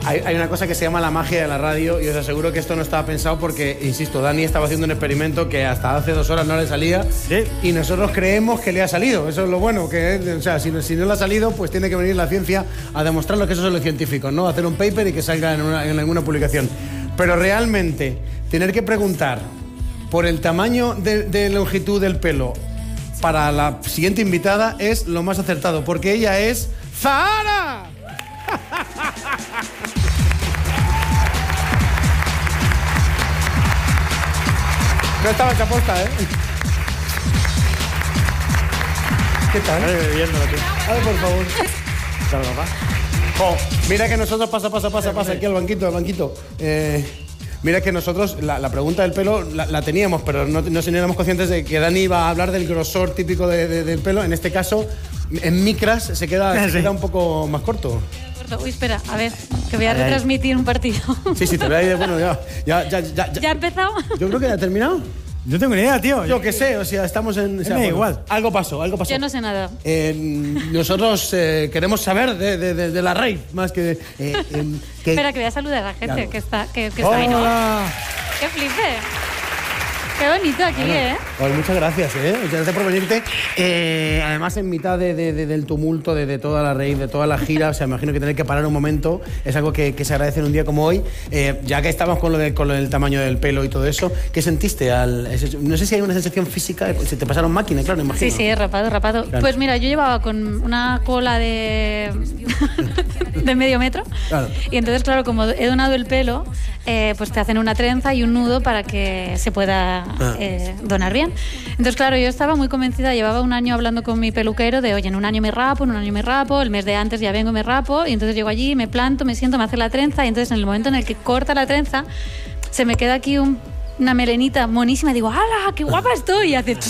Hay una cosa que se llama la magia de la radio y os aseguro que esto no estaba pensado porque, insisto, Dani estaba haciendo un experimento que hasta hace 2 horas no le salía, ¿sí? Y nosotros creemos que le ha salido. Eso es lo bueno, que o sea, si no le ha salido, pues tiene que venir la ciencia a demostrarlo, que eso son los científicos, ¿no? Hacer un paper y que salga en alguna publicación. Pero realmente, tener que preguntar por el tamaño de longitud del pelo para la siguiente invitada es lo más acertado, porque ella es Zahara. No estaba hecha posta, ¿eh? ¿Qué tal? Viéndolo, tío. A ver, por favor. ¿Qué tal, papá? Oh, mira que nosotros pasa aquí al banquito. Mira que nosotros la pregunta del pelo la teníamos, pero no éramos conscientes de que Dani iba a hablar del grosor típico del pelo. En este caso, en micras se queda un poco más corto. Uy, espera, a ver, que voy a retransmitir un partido. Sí, te veo ahí de bueno, ya. ¿Ya ha empezado? Yo creo que ya ha terminado. No tengo ni idea, tío. Yo qué sé, o sea, estamos en... O sea, me da igual. Algo pasó. Yo no sé nada. Nosotros queremos saber de la rave, más que... Espera, que voy a saludar a la gente, claro, que está ahí. ¡Hola! ¡Qué flipe! Qué bonito aquí, bueno, Pues muchas gracias, Muchas gracias por venirte. Además, en mitad del tumulto de toda la rave, de toda la gira, o sea, me imagino que tener que parar un momento es algo que se agradece en un día como hoy. Ya que estamos con lo del tamaño del pelo y todo eso, ¿qué sentiste? No sé si hay una sensación física, se te pasaron máquina, claro, imagino. Sí, rapado. Claro. Pues mira, yo llevaba con una cola de medio metro. Claro. Y entonces, claro, como he donado el pelo, pues te hacen una trenza y un nudo para que se pueda donar bien. Entonces, claro, yo estaba muy convencida, llevaba un año hablando con mi peluquero de, oye, en un año me rapo, el mes de antes ya vengo y me rapo, y entonces llego allí, me planto, me siento, me hace la trenza, y entonces en el momento en el que corta la trenza, se me queda aquí una melenita monísima, y digo, ¡hala, qué guapa estoy! Y hace...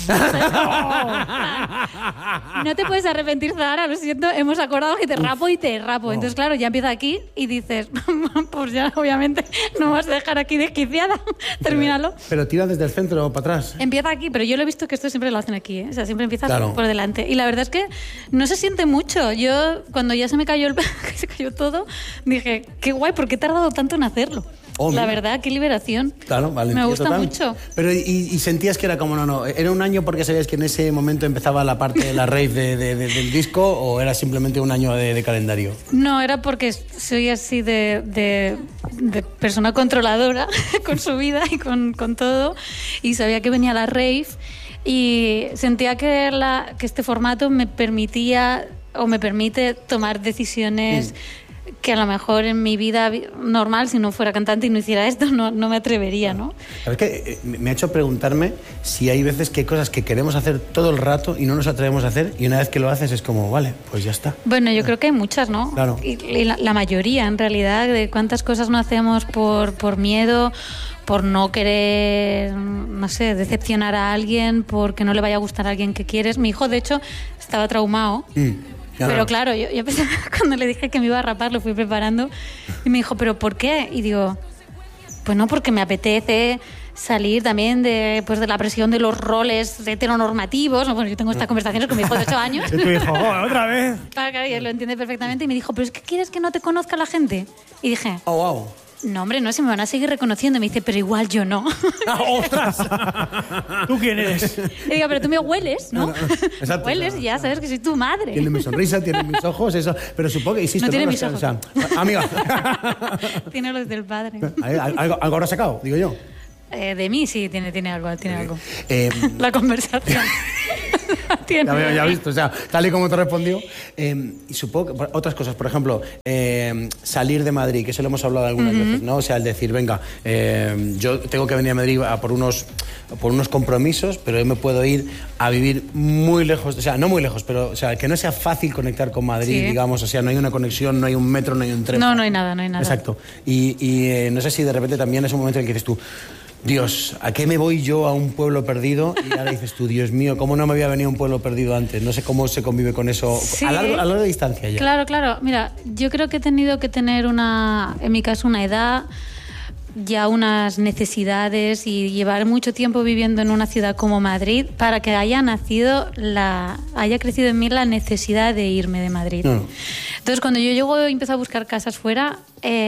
No te puedes arrepentir, Zahara, lo siento, hemos acordado que te rapo. Entonces, claro, ya empieza aquí y dices, pues ya, obviamente, no vas a dejar aquí desquiciada. Termínalo. Pero tira desde el centro o para atrás. Empieza aquí, pero yo lo he visto que esto siempre lo hacen aquí, ¿eh? O sea, siempre empieza por delante. Y la verdad es que no se siente mucho. Yo, cuando ya se me cayó se cayó todo, dije, qué guay, ¿por qué he tardado tanto en hacerlo? La verdad, qué liberación. Claro, vale. Me gusta mucho. Pero ¿y sentías que era como no? ¿Era un año porque sabías que en ese momento empezaba la parte de la rave del disco o era simplemente un año de calendario? No, era porque soy así de persona controladora con su vida y con todo, y sabía que venía la rave y sentía que este formato me permitía o me permite tomar decisiones que a lo mejor en mi vida normal, si no fuera cantante y no hiciera esto, no me atrevería, ¿no? ¿Sabes qué? Me ha hecho preguntarme si hay veces que hay cosas que queremos hacer todo el rato y no nos atrevemos a hacer, y una vez que lo haces es como, vale, pues ya está. Bueno, yo creo que hay muchas, ¿no? Claro. Y la mayoría, en realidad, de cuántas cosas no hacemos por miedo, por no querer, no sé, decepcionar a alguien, porque no le vaya a gustar a alguien que quieres. Mi hijo, de hecho, estaba traumado. Pero claro, yo pensé, cuando le dije que me iba a rapar, lo fui preparando y me dijo, ¿pero por qué? Y digo, pues no, porque me apetece salir también de la presión de los roles heteronormativos. Bueno, yo tengo estas conversaciones con mi hijo de 8 años. Y tu hijo, otra vez. Claro, y él lo entiende perfectamente y me dijo, ¿pero es que quieres que no te conozca la gente? Y dije, oh, wow. No, hombre, no, se me van a seguir reconociendo. Y me dice, pero igual yo no. ¡Ostras! ¿Tú quién eres? Y digo, pero tú me hueles, ¿no? Exacto, hueles y ya sabes que soy tu madre. Tiene mi sonrisa, tiene mis ojos, eso. Pero supongo que, insisto... No tiene mis ojos. O sea, amiga. Tiene los del padre. ¿Algo habrá sacado, digo yo? De mí sí, tiene algo. La conversación. Ya he visto, o sea, tal y como te respondió. Y supongo que otras cosas, por ejemplo, salir de Madrid, que eso lo hemos hablado algunas veces, ¿no? O sea, el decir, venga, yo tengo que venir a Madrid por unos compromisos, pero yo me puedo ir a vivir muy lejos, o sea, no muy lejos, pero o sea, que no sea fácil conectar con Madrid, digamos, o sea, no hay una conexión, no hay un metro, no hay un tren. No hay nada. Exacto. Y no sé si de repente también es un momento en el que dices tú, Dios, ¿a qué me voy yo a un pueblo perdido? Y ahora dices tú, Dios mío, ¿cómo no me había venido a un pueblo perdido antes? No sé cómo se convive con eso a larga distancia ya. Claro. Mira, yo creo que he tenido que tener en mi caso, una edad ya unas necesidades y llevar mucho tiempo viviendo en una ciudad como Madrid para que haya crecido en mí la necesidad de irme de Madrid. Entonces, cuando yo llego y empiezo a buscar casas fuera,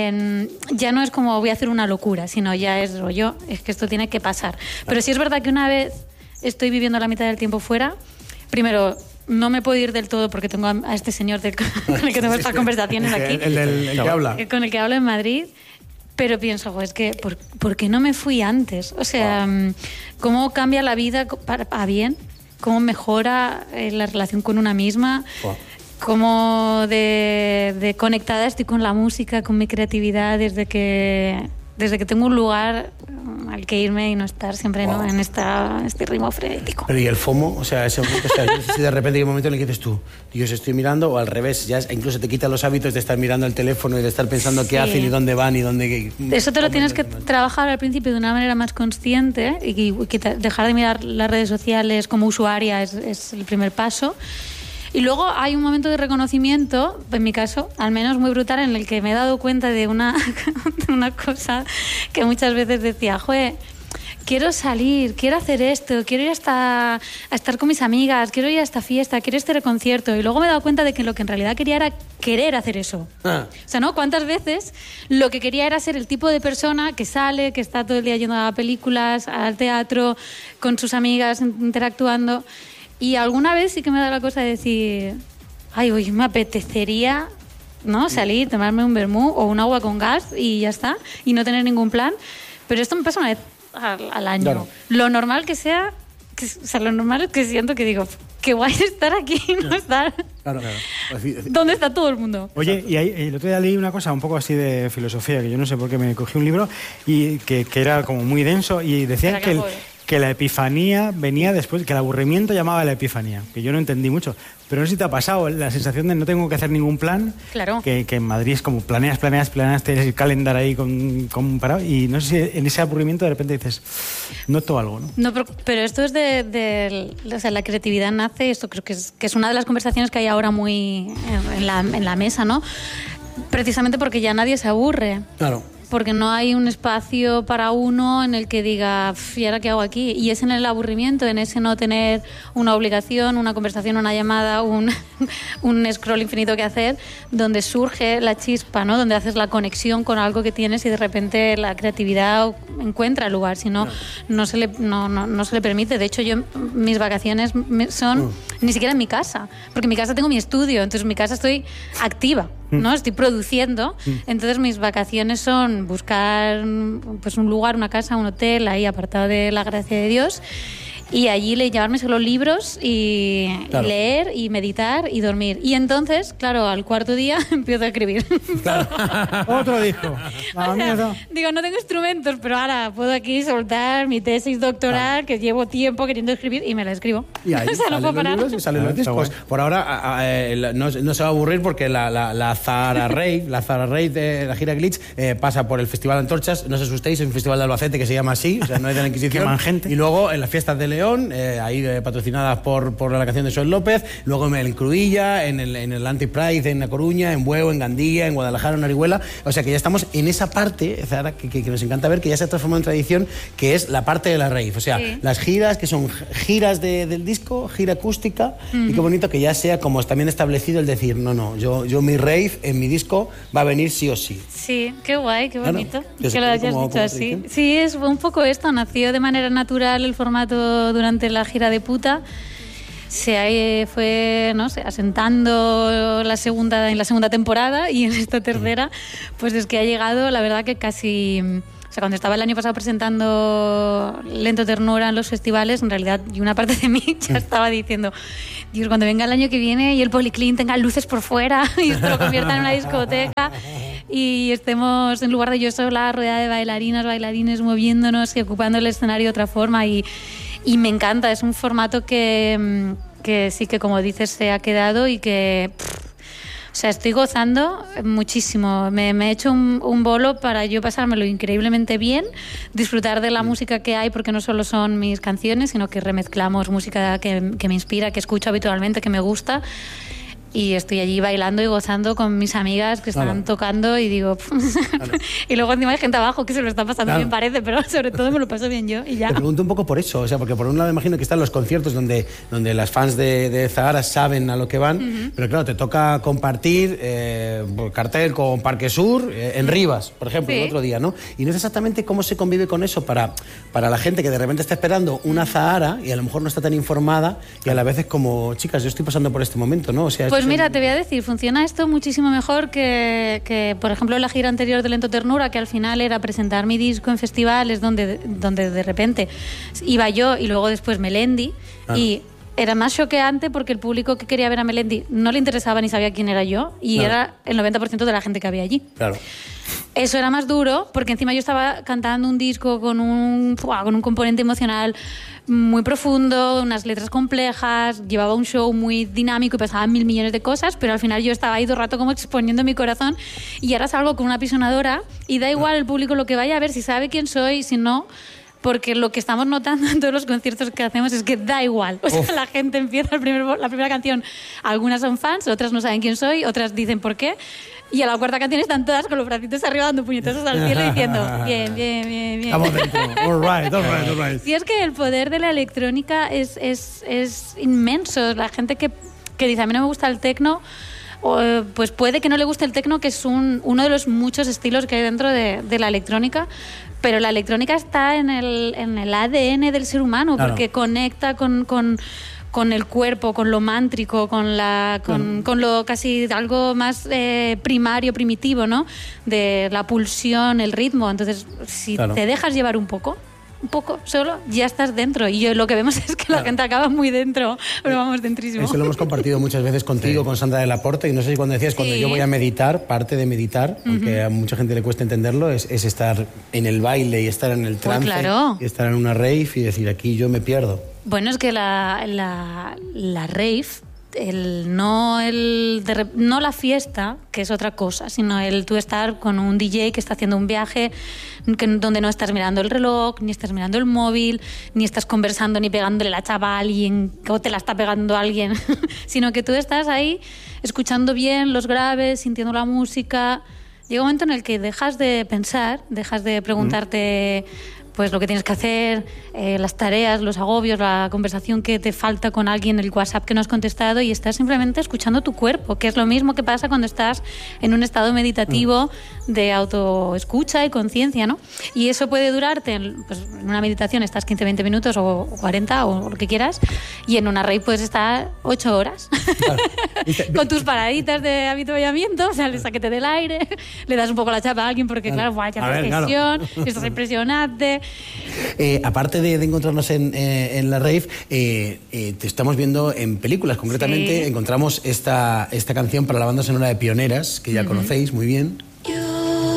ya no es como voy a hacer una locura, sino ya es rollo, es que esto tiene que pasar. Pero sí es verdad que una vez estoy viviendo la mitad del tiempo fuera, primero, no me puedo ir del todo porque tengo a este señor con el que tengo estas conversaciones aquí. El que habla. Con el que hablo en Madrid. Pero pienso, es que, ¿por qué no me fui antes? O sea, ¿cómo cambia la vida a bien? ¿Cómo mejora la relación con una misma? ¿Cómo de conectada estoy con la música, con mi creatividad, desde que tengo un lugar al que irme y no estar siempre ¿no? en este ritmo frenético? Pero ¿y el FOMO? O sea, ese momento, yo no sé si de repente hay un momento en el que dices tú, Dios, estoy mirando, o al revés, ya incluso te quitan los hábitos de estar mirando el teléfono y de estar pensando qué hacen y dónde van y dónde... Eso te lo tienes que trabajar al principio de una manera más consciente y dejar de mirar las redes sociales como usuaria es el primer paso. Y luego hay un momento de reconocimiento, en mi caso, al menos muy brutal, en el que me he dado cuenta de una cosa que muchas veces decía, joder, quiero salir, quiero hacer esto, quiero ir a estar con mis amigas, quiero ir a esta fiesta, quiero ir a este concierto. Y luego me he dado cuenta de que lo que en realidad quería era querer hacer eso. O sea, ¿no? ¿Cuántas veces lo que quería era ser el tipo de persona que sale, que está todo el día yendo a películas, al teatro, con sus amigas, interactuando? Y alguna vez sí que me da la cosa de decir, ay, hoy me apetecería, ¿no? Salir, tomarme un vermú o un agua con gas y ya está, y no tener ningún plan. Pero esto me pasa una vez al año. Claro. Lo normal que sea, lo normal es que siento que digo, qué guay estar aquí y no estar... Claro. ¿Dónde está todo el mundo? Oye, y el otro día leí una cosa un poco así de filosofía, que yo no sé por qué me cogí un libro y que era como muy denso y decían que la epifanía venía después, que el aburrimiento llamaba a la epifanía, que yo no entendí mucho. Pero no sé si te ha pasado la sensación de no tengo que hacer ningún plan. Claro. Que en Madrid es como planeas, tienes el calendar ahí con parado, y no sé si en ese aburrimiento de repente dices, noto algo, ¿no? No, pero esto es o sea, la creatividad nace, esto creo que es una de las conversaciones que hay ahora muy en la mesa, ¿no? Precisamente porque ya nadie se aburre. Claro. Porque no hay un espacio para uno en el que diga, ¿y ahora qué hago aquí? Y es en el aburrimiento, en ese no tener una obligación, una conversación, una llamada, un scroll infinito que hacer, donde surge la chispa, ¿no? Donde haces la conexión con algo que tienes y de repente la creatividad encuentra lugar, si no, no se le permite. De hecho, mis vacaciones son ni siquiera en mi casa, porque en mi casa tengo mi estudio, entonces en mi casa estoy activa, ¿no? Estoy produciendo, entonces mis vacaciones son buscar pues un lugar, una casa, un hotel ahí apartado de la gracia de Dios y allí llevarme solo libros y leer y meditar y dormir. Y entonces, claro, al cuarto día empiezo a escribir. Claro. Otro disco. Digo, no tengo instrumentos, pero ahora puedo aquí soltar mi tesis doctoral que llevo tiempo queriendo escribir y me la escribo. Y ahí no puedo parar. Y salen los discos. Por ahora no se va a aburrir porque la Zahara Rave de la gira Glitch pasa por el Festival de Antorchas. No os asustéis, es un festival de Albacete que se llama así, o sea, no es de la Inquisición. Queman gente. Y luego en las fiestas de León, ahí patrocinadas por la canción de Joel López, luego en el Cruïlla, en el Anti-Pride en La Coruña, en Bueu, en Gandía, en Guadalajara, en Orihuela. O sea que ya estamos en esa parte, Zahara, que nos encanta ver, que ya se ha transformado en tradición, que es la parte de la rave. O sea, las giras, que son giras del disco, gira acústica, y qué bonito que ya sea como también establecido el decir, no, yo mi rave en mi disco va a venir sí o sí. Sí, qué guay, qué bonito. Claro, que lo hayas dicho así. Sí, es un poco esto, nació de manera natural el formato durante la gira de Puta. Se fue, no sé, asentando en la segunda temporada, y en esta tercera pues es que ha llegado, la verdad que casi... O sea, cuando estaba el año pasado presentando Lento Ternura en los festivales, en realidad, y una parte de mí ya estaba diciendo, Dios, cuando venga el año que viene y el Policlín tenga luces por fuera y esto lo convierta en una discoteca y estemos, en lugar de yo sola, rodeada de bailarines moviéndonos y ocupando el escenario de otra forma, y me encanta. Es un formato que sí que, como dices, se ha quedado y que... O sea, estoy gozando muchísimo. Me he hecho un bolo para yo pasármelo increíblemente bien, disfrutar de la música que hay, porque no solo son mis canciones, sino que remezclamos música que me inspira, que escucho habitualmente, que me gusta. y estoy allí bailando y gozando con mis amigas que están tocando y digo... y luego encima hay gente abajo que se lo está pasando bien, parece, pero sobre todo me lo paso bien yo y ya. Te pregunto un poco por eso, o sea, porque por un lado imagino que están los conciertos donde las fans de Zahara saben a lo que van, pero claro, te toca compartir cartel con Parque Sur en Rivas, por ejemplo, el otro día, ¿no? Y no es exactamente cómo se convive con eso para la gente que de repente está esperando una Zahara y a lo mejor no está tan informada y a la vez es como, chicas, yo estoy pasando por este momento, ¿no? O sea, pues mira, te voy a decir, funciona esto muchísimo mejor que, por ejemplo, la gira anterior de Lento Ternura, que al final era presentar mi disco en festivales donde de repente iba yo y luego después Melendi y era más choqueante porque el público que quería ver a Melendi no le interesaba ni sabía quién era yo y era el 90% de la gente que había allí. Claro. Eso era más duro porque encima yo estaba cantando un disco con un componente emocional muy profundo, unas letras complejas, llevaba un show muy dinámico y pasaban 1.000 millones de cosas, pero al final yo estaba ahí todo el rato como exponiendo mi corazón y ahora salgo con una pisonadora y da igual el público lo que vaya a ver, si sabe quién soy, si no... Porque lo que estamos notando en todos los conciertos que hacemos es que da igual. O sea, la gente empieza la primera canción, algunas son fans, otras no saben quién soy, otras dicen por qué. Y a la cuarta canción están todas con los bracitos arriba dando puñetazos al cielo diciendo bien, bien, bien, bien. Estamos dentro. All right. Y es que el poder de la electrónica es inmenso. La gente que dice, a mí no me gusta el techno, pues puede que no le guste el techno, que es uno de los muchos estilos que hay dentro de la electrónica. Pero la electrónica está en el ADN del ser humano, porque conecta con el cuerpo, con lo mántrico, con lo casi algo más primario, primitivo, ¿no? De la pulsión, el ritmo. Entonces, si te dejas llevar un poco solo, ya estás dentro. Y lo que vemos es que la gente acaba muy dentro, pero vamos dentrísimo. Eso lo hemos compartido muchas veces contigo, con Sandra de la Porta, y no sé si cuando decías, cuando yo voy a meditar, parte de meditar, aunque a mucha gente le cuesta entenderlo, es estar en el baile y estar en el trance, y estar en una rave y decir, aquí yo me pierdo. Bueno, es que la rave... no la fiesta, que es otra cosa, sino el tú estar con un DJ que está haciendo un viaje donde no estás mirando el reloj, ni estás mirando el móvil, ni estás conversando ni pegándole la chapa a alguien o te la está pegando alguien, sino que tú estás ahí escuchando bien los graves, sintiendo la música. Llega un momento en el que dejas de pensar, dejas de preguntarte pues lo que tienes que hacer, las tareas, los agobios, la conversación que te falta con alguien, el WhatsApp que no has contestado, y estás simplemente escuchando tu cuerpo, que es lo mismo que pasa cuando estás en un estado meditativo de autoescucha y conciencia, ¿no? Y eso puede durarte, pues en una meditación estás 15-20 minutos o 40 o lo que quieras, y en una rave puedes estar 8 horas. Claro. Con tus paraditas de avituallamiento, o sea, le saquete del aire, le das un poco la chapa a alguien porque, claro, vaya presión, esto es impresionante. Aparte de encontrarnos en la rave, te estamos viendo en películas. Concretamente encontramos esta canción para la banda sonora de Pioneras, que ya conocéis muy bien.